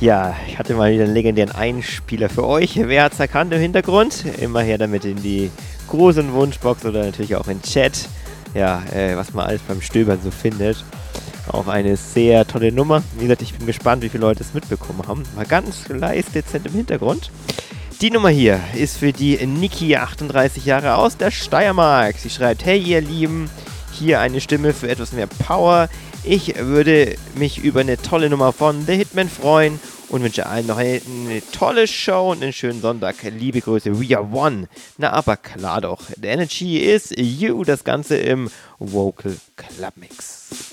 Ja, ich hatte mal wieder einen legendären Einspieler für euch. Wer hat's erkannt im Hintergrund? Immer her damit in die großen Wunschbox oder natürlich auch in Chat. Ja, was man alles beim Stöbern so findet. Auch eine sehr tolle Nummer. Wie gesagt, ich bin gespannt, wie viele Leute es mitbekommen haben. Mal ganz leise, dezent im Hintergrund. Die Nummer hier ist für die Niki, 38 Jahre, aus der Steiermark. Sie schreibt: Hey ihr Lieben, hier eine Stimme für etwas mehr Power. Ich würde mich über eine tolle Nummer von The Hitman freuen und wünsche allen noch eine tolle Show und einen schönen Sonntag. Liebe Grüße, we are one. Na aber klar doch, The Energy is you. Das Ganze im Vocal Club Mix.